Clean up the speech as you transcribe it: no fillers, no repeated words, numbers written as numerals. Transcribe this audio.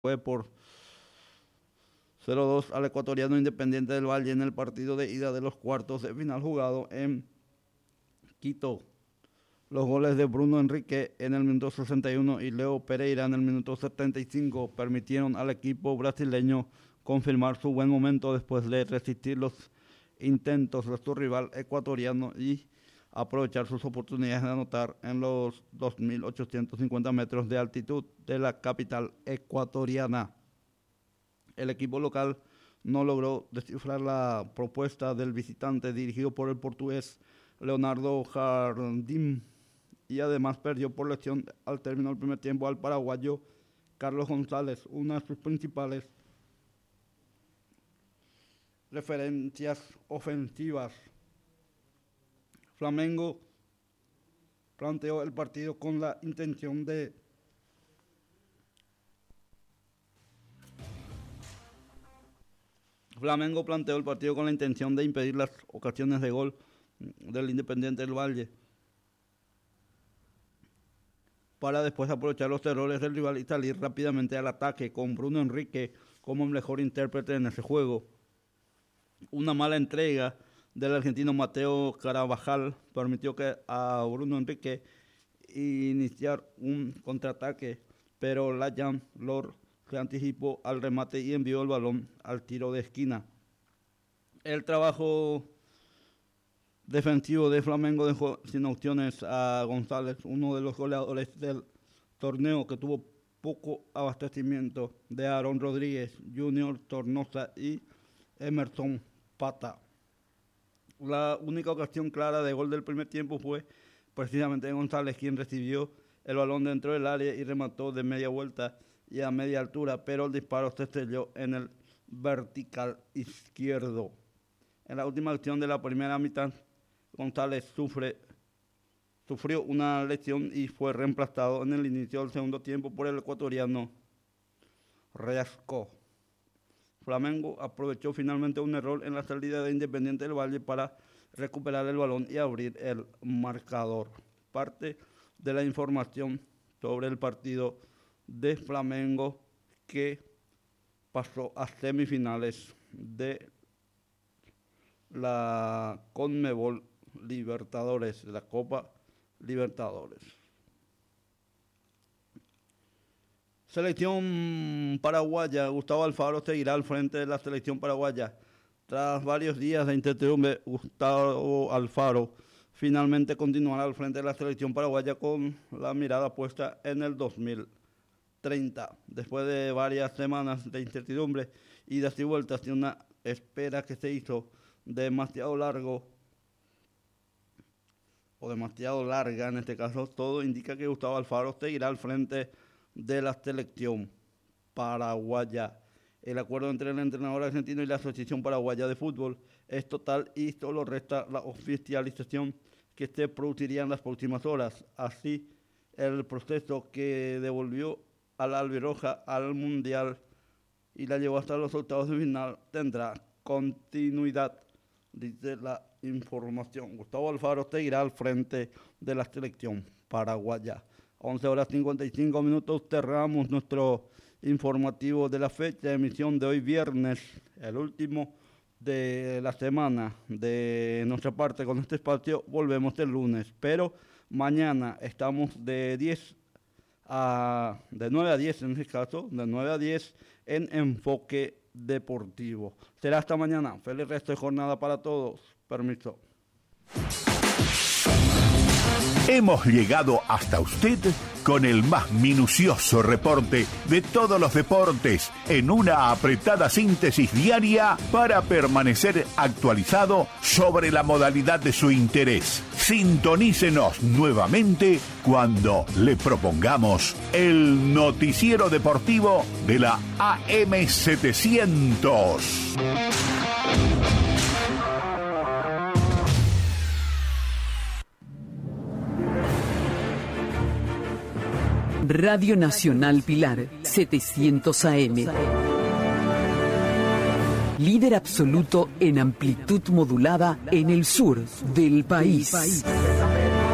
fue por 0-2 al ecuatoriano Independiente del Valle en el partido de ida de los cuartos de final jugado en Quito. Los goles de Bruno Henrique en el minuto 61 y Leo Pereira en el minuto 75 permitieron al equipo brasileño confirmar su buen momento después de resistir los intentos de su rival ecuatoriano y aprovechar sus oportunidades de anotar en los 2.850 metros de altitud de la capital ecuatoriana. El equipo local no logró descifrar la propuesta del visitante dirigido por el portugués Leonardo Jardim y además perdió por lesión al término del primer tiempo al paraguayo Carlos González, una de sus principales referencias ofensivas. Flamengo planteó el partido con la intención de impedir las ocasiones de gol del Independiente del Valle, para después aprovechar los errores del rival y salir rápidamente al ataque, con Bruno Henrique como el mejor intérprete en ese juego. Una mala entrega del argentino Mateo Carabajal permitió que a Bruno Henrique iniciar un contraataque, pero Layan Lor se anticipó al remate y envió el balón al tiro de esquina. El trabajo defensivo de Flamengo dejó sin opciones a González, uno de los goleadores del torneo, que tuvo poco abastecimiento de Aaron Rodríguez, Junior Tornosa y Emerson Pata. La única ocasión clara de gol del primer tiempo fue precisamente de González, quien recibió el balón dentro del área y remató de media vuelta y a media altura, pero el disparo se estrelló en el vertical izquierdo. En la última acción de la primera mitad, González sufrió una lesión y fue reemplazado en el inicio del segundo tiempo por el ecuatoriano Reasco. Flamengo aprovechó finalmente un error en la salida de Independiente del Valle para recuperar el balón y abrir el marcador. Parte de la información sobre el partido de Flamengo, que pasó a semifinales de la Conmebol Libertadores, de la Copa Libertadores. Selección paraguaya. Gustavo Alfaro seguirá al frente de la selección paraguaya. Tras varios días de incertidumbre, Gustavo Alfaro finalmente continuará al frente de la selección paraguaya con la mirada puesta en el 2030. Después de varias semanas de incertidumbre, idas y vueltas y una espera que se hizo demasiado larga en este caso, todo indica que Gustavo Alfaro seguirá al frente de la selección paraguaya. El acuerdo entre el entrenador argentino y la Asociación Paraguaya de Fútbol es total y solo resta la oficialización, que se produciría en las próximas horas. Así, el proceso que devolvió a la albirroja al Mundial y la llevó hasta los octavos de final tendrá continuidad, dice la información. Gustavo Alfaro seguirá al frente de la selección paraguaya. 11:55, cerramos nuestro informativo de la fecha de emisión de hoy viernes, el último de la semana de nuestra parte con este espacio. Volvemos el lunes, pero mañana estamos de 9 a 10 en este caso, de 9 a 10 en Enfoque Deportivo. Será hasta mañana. Feliz resto de jornada para todos. Permiso. Hemos llegado hasta usted con el más minucioso reporte de todos los deportes en una apretada síntesis diaria para permanecer actualizado sobre la modalidad de su interés. Sintonícenos nuevamente cuando le propongamos el noticiero deportivo de la AM700. Radio Nacional Pilar, 700 AM. Líder absoluto en amplitud modulada en el sur del país.